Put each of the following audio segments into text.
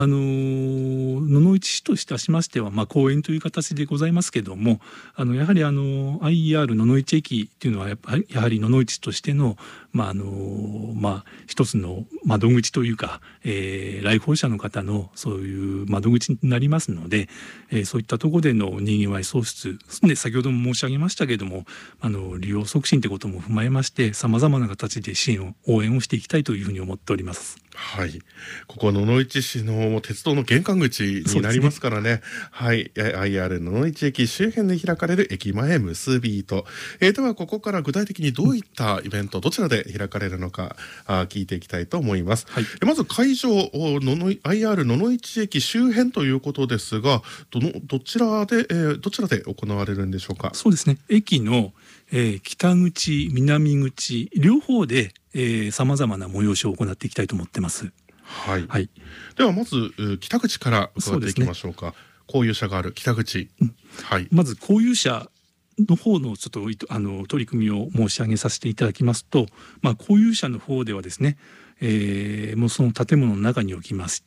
野々市市といたしましては、公園という形でございますけども、やはりIR 野々市駅というのはやはり野々市としての、一つの窓口というか、来訪者の方のそういう窓口になりますので、そういったところでのにぎわい創出で、先ほども申し上げましたけれども、利用促進ということも踏まえましてさまざまな形で支援を応援をしていきたいというふうに思っております。 はい、ここ野々市市の鉄道の玄関口になりますからね。はい、IR 野々市駅周辺で開かれる駅前結びと、ではここから具体的にどういったイベント、どちらで開かれるのか聞いていきたいと思います。はい、まず会場IR 野々市駅周辺ということですが、どちらで行われるんでしょうか。 そうですね、駅の北口南口両方でさまざまな催しを行っていきたいと思ってます。 はい、はい、ではまず北口から伺っていきましょうか。交友車がある北口、はい、 まず交友車の方のちょっと取り組みを申し上げさせていただきますと、交友車の方ではですね、もうその建物の中におきまして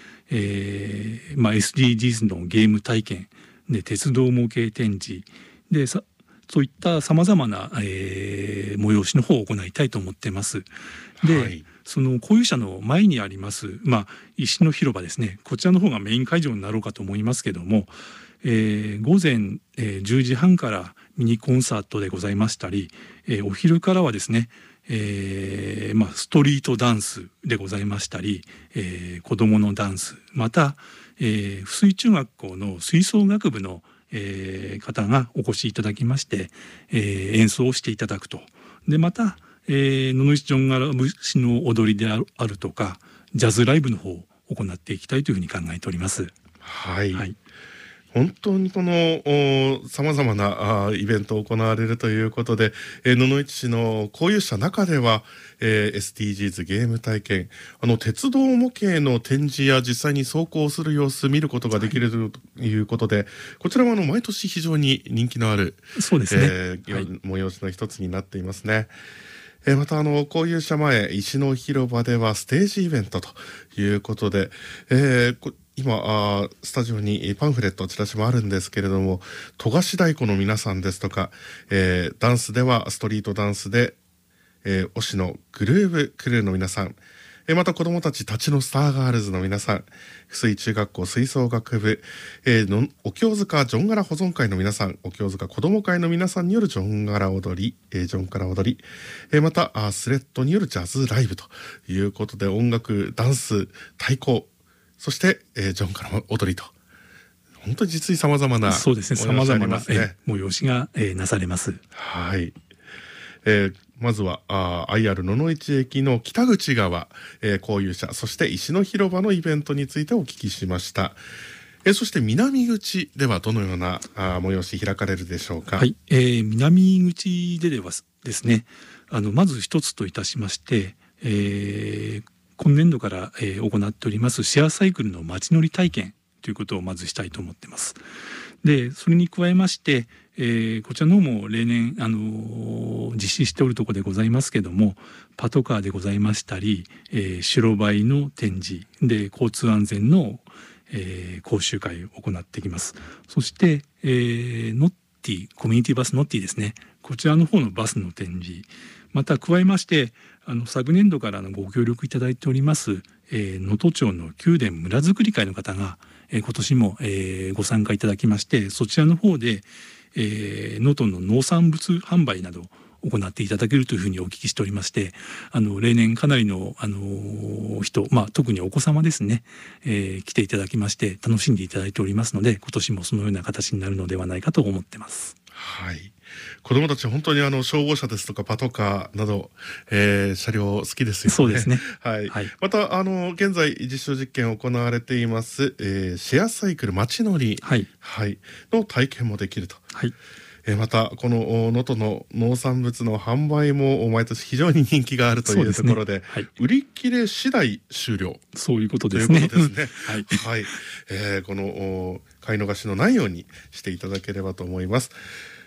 、SDGs のゲーム体験で鉄道模型展示でそういったさまざまな、催しの方を行いたいと思っています。で、はい、その交友車の前にあります、石の広場ですね、こちらの方がメイン会場になろうかと思いますけども、午前、10時半からミニコンサートでございましたり、お昼からはですね、ストリートダンスでございましたり、子どものダンス、また、碓水中学校の吹奏楽部の方がお越しいただきまして、演奏をしていただくと。でまた、野々市ジョンガラ節の踊りであるとかジャズライブの方を行っていきたいというふうに考えております。 はい、はい、本当にこのさまざまなイベントを行われるということで、野々市市の交友車中では、SDGs ゲーム体験、鉄道模型の展示や実際に走行する様子見ることができるということで、こちらは毎年非常に人気のあるそうですね、 催しの一つになっていますね。また交友車前石の広場ではステージイベントということで、今スタジオにパンフレットチラシもあるんですけれども、富樫太鼓の皆さんですとか、ダンスではストリートダンスで、推しのグルーブクルーの皆さん、また子どもたちのスターガールズの皆さん、碓水中学校吹奏楽部、お経塚ジョンガラ保存会の皆さん、お経塚子ども会の皆さんによるジョンガラ踊り、またスレッドによるジャズライブということで、音楽、ダンス、太鼓、そして、ジョンガラ踊りと、本当に実にさまざまなそうですね、さまざまな催しがなされます。 はい。まずはIR 野々市駅の北口側、交友車、そして石の広場のイベントについてお聞きしました。そして南口ではどのような催し開かれるでしょうか。 はい、南口ではですね、まず一つといたしまして、今年度から、行っておりますシェアサイクルの街乗り体験ということをまずしたいと思ってます。でそれに加えまして、こちらの方も例年実施しておるところでございますけども、パトカーでございましたり、白バイの展示で交通安全の、講習会を行っていきます。そして、ノッティコミュニティバスノッティですね、こちらの方のバスの展示、また加えまして昨年度からご協力いただいております能登町の宮殿村づくり会の方が今年もご参加いただきまして、そちらの方で能登の農産物販売などを行っていただけるというふうにお聞きしておりまして、例年かなりの人、特にお子様ですね、来ていただきまして楽しんでいただいておりますので、今年もそのような形になるのではないかと思ってます。 はい、子どもたち本当に消防車ですとかパトカーなど、車両好きですよね。 そうですね。 はい。はい、また現在実証実験を行われています、シェアサイクル街乗り、の体験もできると。はい。またこの能登の農産物の販売も毎年非常に人気があるというところで、売り切れ次第終了、 そういうことですね。 はい、はい、この買い逃しのないようにしていただければと思います。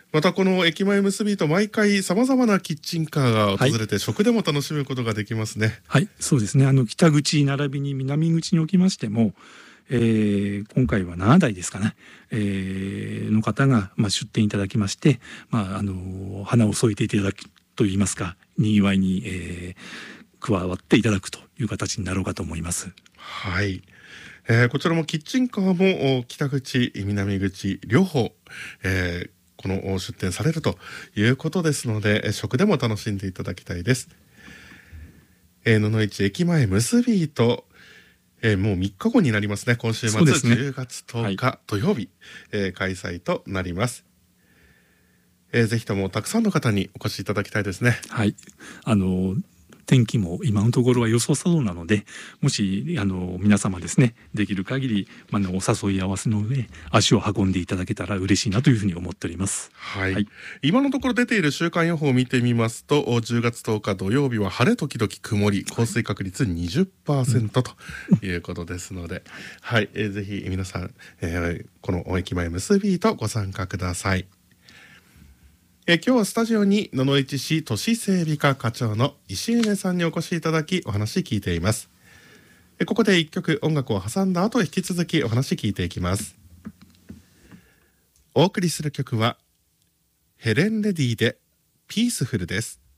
またこの駅前結びと毎回さまざまなキッチンカーが訪れて、食でも楽しむことができますね。 はい、そうですね。北口並びに南口におきましても、今回は7台ですかね、の方が、出店いただきまして、花を添えていただくといいますか、にぎわいに、加わっていただくという形になろうかと思います。 はい。こちらもキッチンカーも北口、南口両方、この出店されるということですので、食でも楽しんでいただきたいです。野々市駅前結びと、もう3日後になりますね。今週末、10月10日土曜日、開催となります。ぜひともたくさんの方にお越しいただきたいですね。 はい。天気も今のところは良さそうなので、もし皆様ですね、できる限りお誘い合わせの上足を運んでいただけたら嬉しいなというふうに思っております。 はい。今のところ出ている週間予報を見てみますと、10月10日土曜日は晴れ時々曇り、降水確率 20% ということですので、はい、ぜひ皆さん、この駅前結びとご参加ください。今日はスタジオに野々市市都市整備課課長の石梅さんにお越しいただきお話聞いています。ここで一曲音楽を挟んだ後引き続きお話聞いていきます。お送りする曲はヘレン・レディでピースフルです。